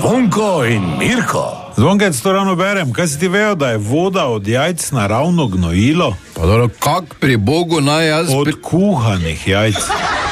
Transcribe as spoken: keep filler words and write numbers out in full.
Zvonko in Mirko. Zvonkec, to ravno berem. Kaj si ti vejo, da je voda od jajc naravno gnojilo? Pa dobro, kak pri Bogu naj jaz... Od kuhanih jajc.